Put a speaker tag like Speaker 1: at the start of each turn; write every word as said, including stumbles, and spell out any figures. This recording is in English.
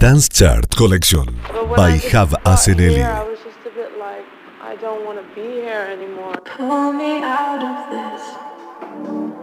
Speaker 1: Dance Chart Collection by Hav Aseneli.
Speaker 2: I was just a bit like, I don't want to be here anymore. Pull me out of this.